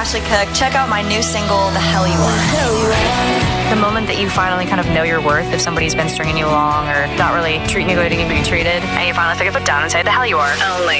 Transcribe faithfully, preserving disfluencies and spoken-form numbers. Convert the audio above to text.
Ashley Cook. Check out my new single, The Hell You Are. The moment that you finally kind of know your worth, if somebody's been stringing you along or not really treating you the way you need to be treated, and you finally pick up a down and say, the hell you are. Only